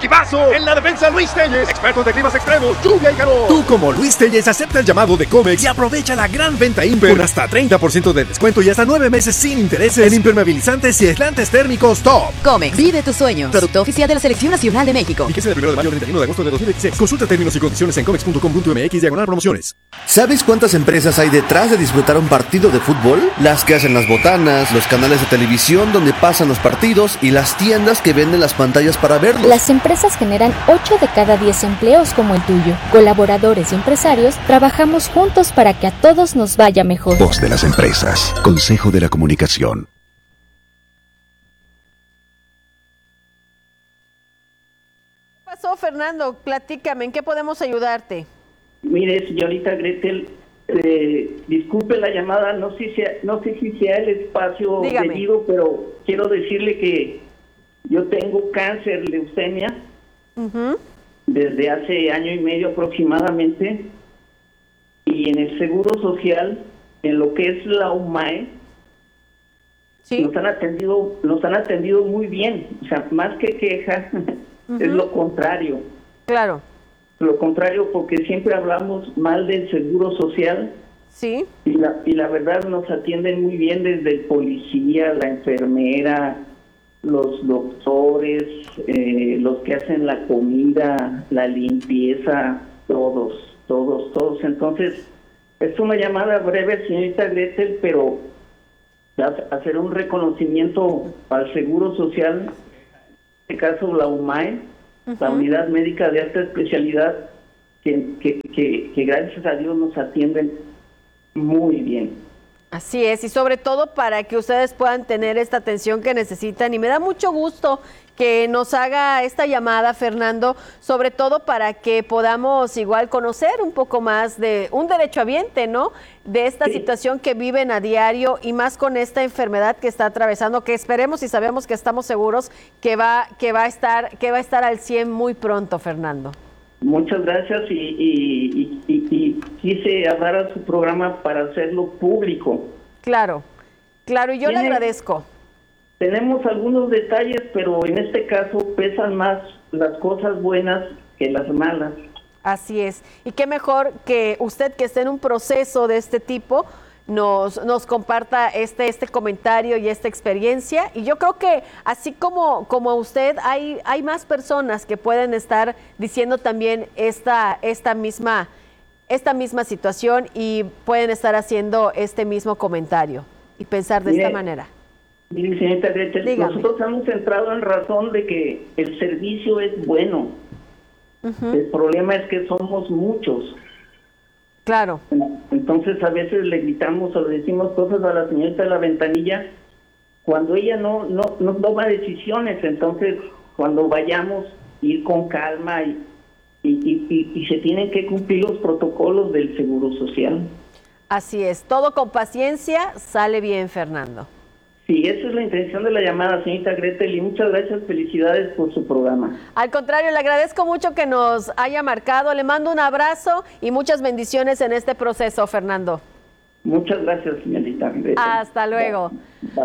equipazo! En la defensa, Luis Telles, expertos de climas extremos, lluvia y calor. Tú, como Luis Telles, acepta el llamado de Comex y aprovecha la gran venta Imper con hasta 30% de descuento y hasta 9 meses sin intereses en impermeabilizantes y aislantes térmicos Top. Comex, vive tus sueños. Producto oficial de la Selección Nacional de México. Fíjese del 1 de mayo al 31 de agosto de 2016. Consulta términos y condiciones en comex.com.mx/promociones. ¿Sabes cuántas empresas hay detrás de disfrutar un partido de fútbol? Las que hacen las botanas, los canales de televisión donde pasan los partidos y las tiendas que venden las pantallas para verlos. Las empresas generan 8 de cada 10 empleos como el tuyo. Colaboradores y empresarios trabajamos juntos para que a todos nos vaya mejor. Voz de las empresas. Consejo de la Comunicación. ¿Qué pasó, Fernando? Platícame, ¿en qué podemos ayudarte? Mire, señorita Gretel, disculpe la llamada, no sé si sea el espacio debido, pero quiero decirle que yo tengo cáncer, leucemia, desde hace año y medio aproximadamente, y en el Seguro Social, en lo que es la UMAE, ¿sí? nos han atendido muy bien, o sea, más que queja, es lo contrario. Claro. Lo contrario, porque siempre hablamos mal del Seguro Social. Sí. Y la verdad nos atienden muy bien, desde el policía, la enfermera, los doctores, los que hacen la comida, la limpieza, todos. Entonces, es una llamada breve, señorita Gretel, pero hacer un reconocimiento al Seguro Social, en este caso la UMAE, la Unidad Médica de Alta Especialidad, que gracias a Dios nos atienden muy bien. Así es, y sobre todo para que ustedes puedan tener esta atención que necesitan. Y me da mucho gusto que nos haga esta llamada, Fernando, sobre todo para que podamos igual conocer un poco más de un derechohabiente, ¿no? De esta situación que viven a diario y más con esta enfermedad que está atravesando, que esperemos y sabemos que estamos seguros que va a estar al 100 muy pronto, Fernando. Muchas gracias y quise hablar a su programa para hacerlo público. Claro, y yo le agradezco. Tenemos algunos detalles, pero en este caso pesan más las cosas buenas que las malas. Así es. Y qué mejor que usted, que esté en un proceso de este tipo, nos comparta este comentario y esta experiencia. Y yo creo que así como usted, hay más personas que pueden estar diciendo también esta misma situación y pueden estar haciendo este mismo comentario y pensar de esta manera. Mire, señorita Gretel, nosotros hemos entrado en razón de que el servicio es bueno. El problema es que somos muchos. Claro. Entonces a veces le gritamos o le decimos cosas a la señorita de la ventanilla cuando ella no toma decisiones. Entonces, cuando vayamos, ir con calma y se tienen que cumplir los protocolos del Seguro Social. Así es, todo con paciencia sale bien, Fernando. Sí, esa es la intención de la llamada, señorita Gretel, y muchas gracias, felicidades por su programa. Al contrario, le agradezco mucho que nos haya marcado, le mando un abrazo y muchas bendiciones en este proceso, Fernando. Muchas gracias, señorita Gretel. Hasta luego.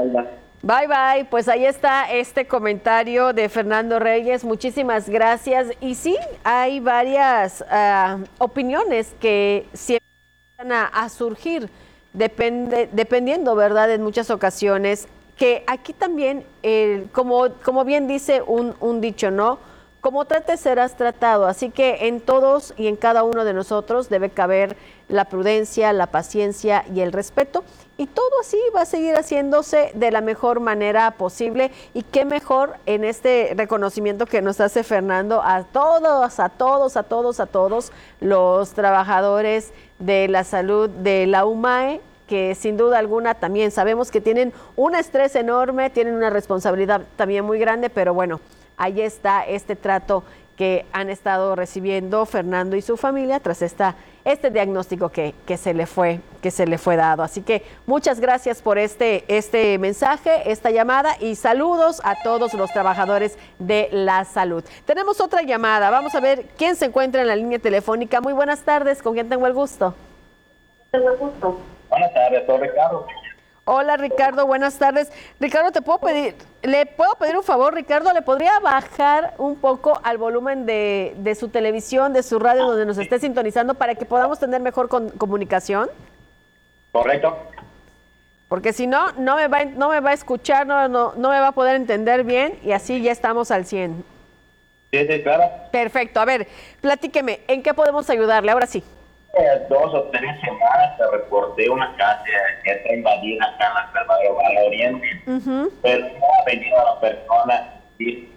Bye. Pues ahí está este comentario de Fernando Reyes, muchísimas gracias. Y sí, hay varias opiniones que siempre van a surgir, dependiendo, ¿verdad?, en muchas ocasiones, que aquí también, como bien dice un dicho, ¿no? Como trates serás tratado, así que en todos y en cada uno de nosotros debe caber la prudencia, la paciencia y el respeto, y todo así va a seguir haciéndose de la mejor manera posible. Y qué mejor en este reconocimiento que nos hace Fernando a todos los trabajadores de la salud de la UMAE, que sin duda alguna también sabemos que tienen un estrés enorme, tienen una responsabilidad también muy grande, pero bueno, ahí está este trato que han estado recibiendo Fernando y su familia tras este diagnóstico que se le fue dado. Así que muchas gracias por este mensaje, esta llamada, y saludos a todos los trabajadores de la salud. Tenemos otra llamada, vamos a ver quién se encuentra en la línea telefónica. Muy buenas tardes, ¿con quién tengo el gusto? Buenas tardes, soy Ricardo. Hola, Ricardo, buenas tardes. Ricardo, ¿le puedo pedir un favor, Ricardo? ¿Le podría bajar un poco al volumen de su televisión, de su radio, donde nos esté sintonizando, para que podamos tener mejor comunicación? Correcto. Porque si no, no me va a escuchar, no me va a poder entender bien, y así ya estamos al 100. Sí, claro. Perfecto. A ver, platíqueme, ¿en qué podemos ayudarle? Ahora sí. 2 o 3 semanas te reporté una casa que está invadida acá en la Salvador al Oriente, pero no ha venido la persona. Sí.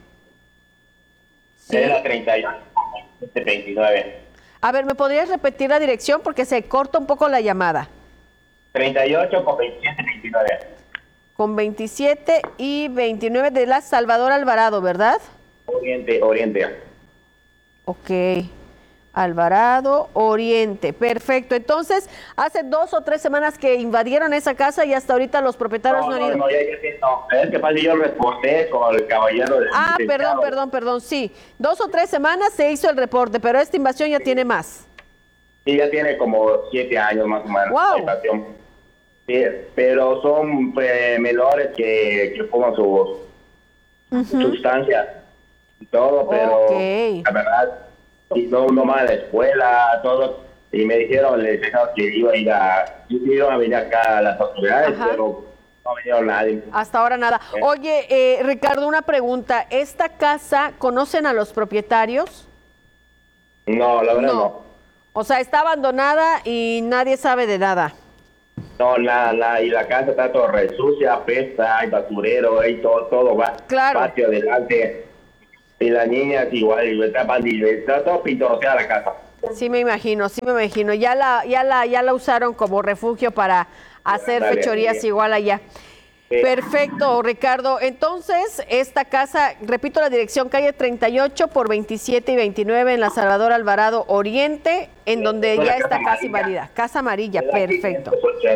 Era 38-29. A ver, ¿me podrías repetir la dirección? Porque se corta un poco la llamada. 38 con 27-29. Con 27 y 29 de la Salvador Alvarado, ¿verdad? Oriente. Ok. Alvarado, Oriente. Perfecto. Entonces, hace 2 o 3 semanas que invadieron esa casa y hasta ahorita los propietarios no han ido. No, es que pasa, yo reporté con el caballero del... Perdón. Sí, 2 o 3 semanas se hizo el reporte, pero esta invasión ya tiene más. Sí, ya tiene como 7 años más o menos. Wow. Sí, pero son menores que fuman sus sustancias y todo, pero la verdad... Y no más a la escuela, todo, y me dijeron, les dijeron que iban a venir acá a las autoridades, pero no vinieron nadie. Hasta ahora nada. Oye, Ricardo, una pregunta, ¿esta casa conocen a los propietarios? No, la verdad no. O sea, está abandonada y nadie sabe de nada. No, nada, y la casa está todo sucia, apesta, hay basurero, hay todo va, patio adelante. Y las niñas igual, está todo pintorroteada la casa. Sí me imagino. Ya la usaron como refugio para hacer fechorías igual allá. Perfecto, Ricardo. Entonces, esta casa, repito la dirección, calle 38 por 27 y 29 en la Salvador Alvarado Oriente, en donde ya está casi invadida. Casa amarilla, perfecto.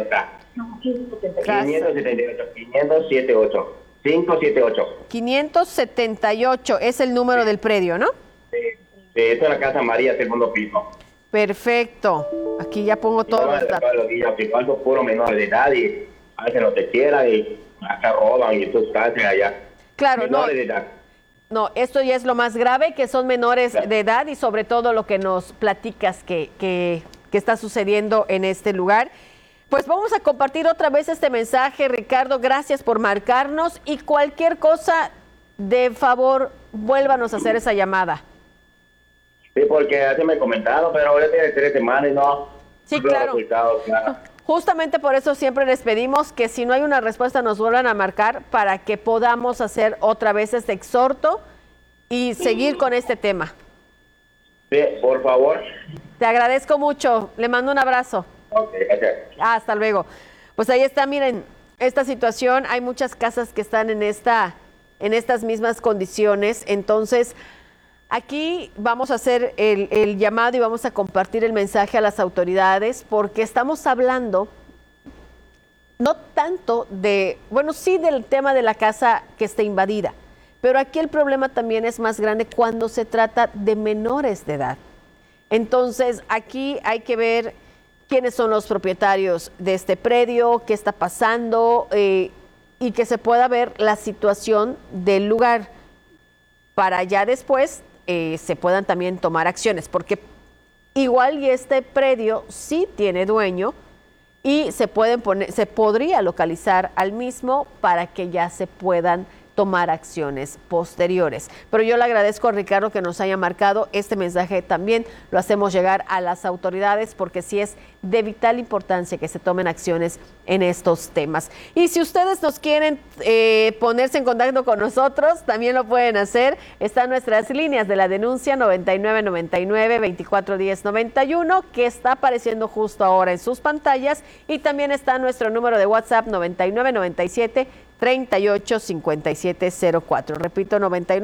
578. 578 es el número del predio, ¿no? Sí, esta es la casa amarilla, segundo piso. Perfecto. Aquí ya pongo todos los datos. Que son puro menores de edad y a veces no te quieran y acá roban y tú estás allá. Claro, menores de edad. No, esto ya es lo más grave, que son menores de edad y sobre todo lo que nos platicas que está sucediendo en este lugar. Pues vamos a compartir otra vez este mensaje, Ricardo, gracias por marcarnos y cualquier cosa, de favor, vuélvanos a hacer esa llamada. Sí, porque así me comentaron, pero ahora tiene 3 semanas y no. Sí, claro. Justamente por eso siempre les pedimos que si no hay una respuesta nos vuelvan a marcar para que podamos hacer otra vez este exhorto y seguir con este tema. Sí, por favor. Te agradezco mucho, le mando un abrazo. Okay, gracias. Hasta luego. Pues ahí está, miren, esta situación, hay muchas casas que están en estas mismas condiciones, entonces aquí vamos a hacer el llamado y vamos a compartir el mensaje a las autoridades porque estamos hablando no tanto sí del tema de la casa que está invadida, pero aquí el problema también es más grande cuando se trata de menores de edad. Entonces aquí hay que ver quiénes son los propietarios de este predio, qué está pasando y que se pueda ver la situación del lugar para ya después se puedan también tomar acciones, porque igual y este predio sí tiene dueño y se podría localizar al mismo para que ya se puedan tomar acciones posteriores. Pero yo le agradezco a Ricardo que nos haya marcado este mensaje, también lo hacemos llegar a las autoridades porque sí es de vital importancia que se tomen acciones en estos temas. Y si ustedes nos quieren ponerse en contacto con nosotros, también lo pueden hacer. Están nuestras líneas de la denuncia 9999-241091 que está apareciendo justo ahora en sus pantallas y también está nuestro número de WhatsApp 9997-385704. Repito,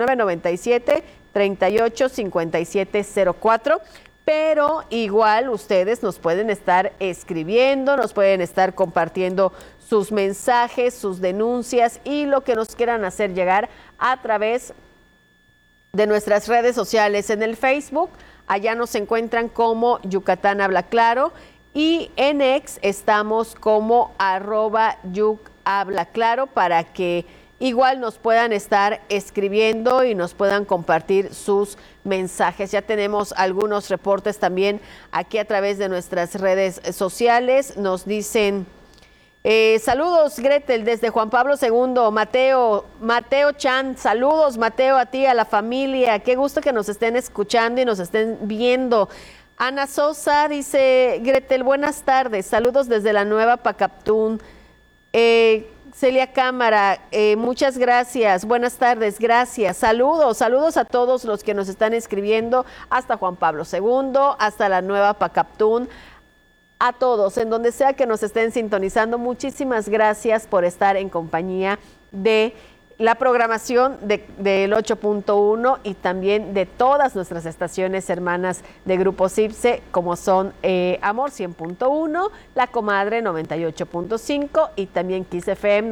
9997-385704. Pero igual ustedes nos pueden estar escribiendo, nos pueden estar compartiendo sus mensajes, sus denuncias y lo que nos quieran hacer llegar a través de nuestras redes sociales. En el Facebook, allá nos encuentran como Yucatán Habla Claro, y en X estamos como @yuchablaclaro para que igual nos puedan estar escribiendo y nos puedan compartir sus mensajes. Ya tenemos algunos reportes también aquí a través de nuestras redes sociales. Nos dicen, saludos Gretel desde Juan Pablo II, Mateo Chan, saludos Mateo, a ti, a la familia, qué gusto que nos estén escuchando y nos estén viendo. Ana Sosa dice, Gretel, buenas tardes, saludos desde la Nueva Pacaptún. Celia Cámara, muchas gracias, buenas tardes, gracias, saludos a todos los que nos están escribiendo, hasta Juan Pablo II, hasta la Nueva Pacaptún, a todos, en donde sea que nos estén sintonizando, muchísimas gracias por estar en compañía de la programación del 8.1 y también de todas nuestras estaciones hermanas de Grupo CIPSE, como son Amor 100.1, La Comadre 98.5 y también Kiss FM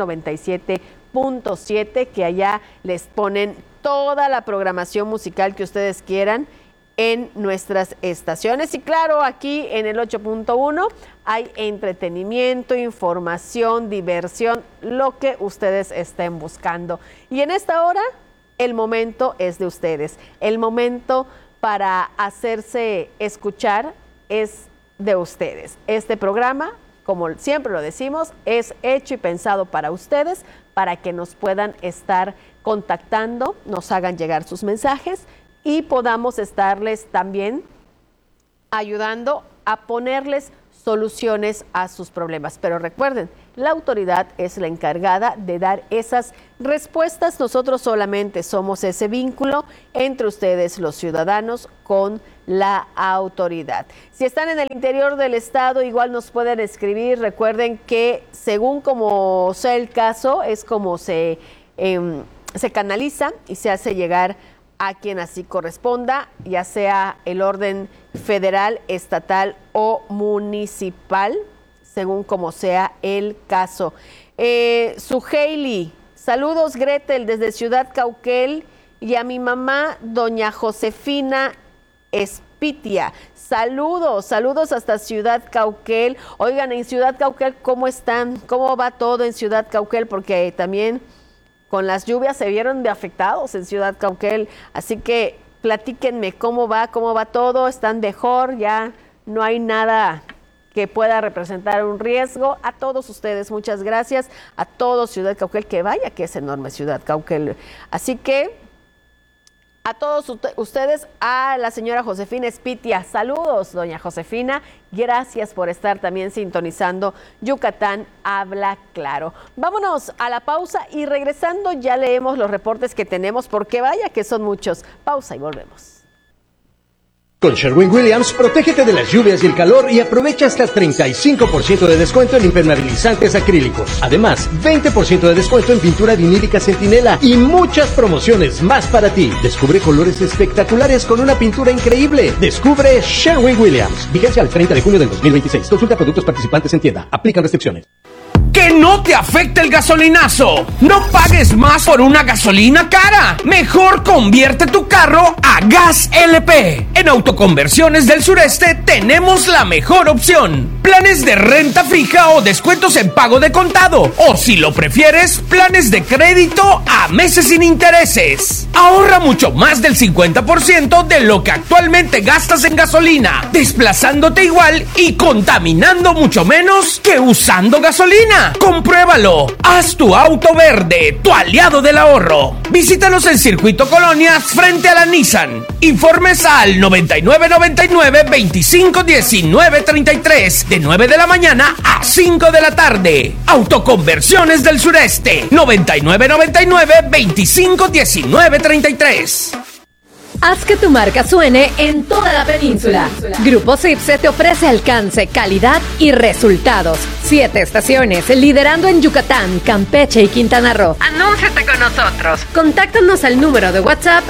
97.7, que allá les ponen toda la programación musical que ustedes quieran en nuestras estaciones. Y claro, aquí en el 8.1 hay entretenimiento, información, diversión, lo que ustedes estén buscando. Y en esta hora, el momento es de ustedes. El momento para hacerse escuchar es de ustedes. Este programa, como siempre lo decimos, es hecho y pensado para ustedes, para que nos puedan estar contactando, nos hagan llegar sus mensajes y podamos estarles también ayudando a ponerles soluciones a sus problemas. Pero recuerden, la autoridad es la encargada de dar esas respuestas. Nosotros solamente somos ese vínculo entre ustedes, los ciudadanos, con la autoridad. Si están en el interior del estado, igual nos pueden escribir. Recuerden que según como sea el caso, es como se canaliza y se hace llegar a quien así corresponda, ya sea el orden federal, estatal o municipal, según como sea el caso. Suheili, saludos Gretel desde Ciudad Cauquel, y a mi mamá, doña Josefina Espitia. Saludos hasta Ciudad Cauquel. Oigan, en Ciudad Cauquel, ¿cómo están? ¿Cómo va todo en Ciudad Cauquel? Porque también con las lluvias se vieron de afectados en Ciudad Cauquel, así que platíquenme cómo va todo, están mejor, ya no hay nada que pueda representar un riesgo. A todos ustedes, muchas gracias, a todos Ciudad Cauquel, que vaya que es enorme Ciudad Cauquel, así que a todos ustedes, a la señora Josefina Espitia, saludos, doña Josefina, gracias por estar también sintonizando Yucatán Habla Claro. Vámonos a la pausa y regresando ya leemos los reportes que tenemos, porque vaya que son muchos. Pausa y volvemos. Con Sherwin-Williams, protégete de las lluvias y el calor y aprovecha hasta 35% de descuento en impermeabilizantes acrílicos. Además, 20% de descuento en pintura vinílica Centinela y muchas promociones más para ti. Descubre colores espectaculares con una pintura increíble. Descubre Sherwin-Williams. Vigencia al 30 de junio del 2026. Consulta productos participantes en tienda. Aplican restricciones. Que no te afecte el gasolinazo. No pagues más por una gasolina cara. Mejor convierte tu carro a Gas LP. En Autoconversiones del Sureste tenemos la mejor opción. Planes de renta fija o descuentos en pago de contado. O si lo prefieres, planes de crédito a meses sin intereses. Ahorra mucho más del 50% de lo que actualmente gastas en gasolina, desplazándote igual y contaminando mucho menos que usando gasolina. Compruébalo. Haz tu auto verde, tu aliado del ahorro. Visítanos en Circuito Colonias frente a la Nissan. Informes al 9999-251933 de 9 de la mañana a 5 de la tarde. Autoconversiones del Sureste. 9999-251933. Haz que tu marca suene en toda la península. Grupo CIPSE te ofrece alcance, calidad y resultados. 7 estaciones, liderando en Yucatán, Campeche y Quintana Roo. Anúnciate con nosotros. Contáctanos al número de WhatsApp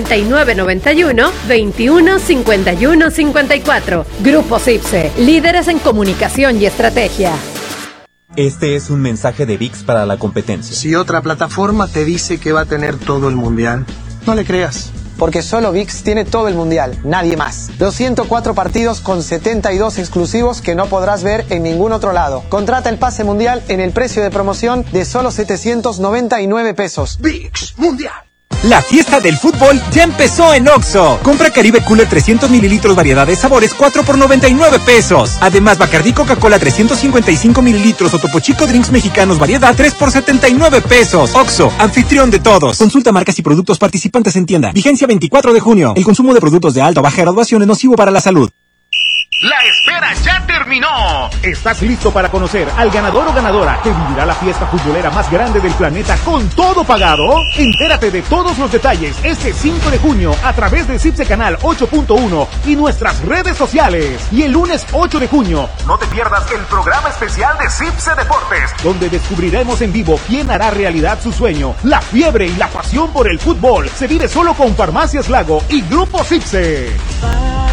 9991-215154. Grupo CIPSE, líderes en comunicación y estrategia. Este es un mensaje de ViX para la competencia. Si otra plataforma te dice que va a tener todo el mundial, no le creas. porque solo ViX tiene todo el mundial, nadie más. Los 104 partidos con 72 exclusivos que no podrás ver en ningún otro lado. Contrata el pase mundial en el precio de promoción de solo 799 pesos. ViX Mundial. La fiesta del fútbol ya empezó en Oxxo. Compra Caribe Cooler 300 mililitros variedad de sabores 4 por 99 pesos. Además, Bacardí Coca-Cola 355 mililitros o Topo Chico Drinks Mexicanos variedad 3 por 79 pesos. Oxxo, anfitrión de todos. Consulta marcas y productos participantes en tienda. Vigencia 24 de junio. El consumo de productos de alta o baja graduación es nocivo para la salud. La espera ya terminó. ¿Estás listo para conocer al ganador o ganadora que vivirá la fiesta futbolera más grande del planeta con todo pagado? Entérate de todos los detalles este 5 de junio a través de CIPSE Canal 8.1 y nuestras redes sociales. Y el lunes 8 de junio, no te pierdas el programa especial de CIPSE Deportes, donde descubriremos en vivo quién hará realidad su sueño. La fiebre y la pasión por el fútbol se vive solo con Farmacias Lago y Grupo CIPSE.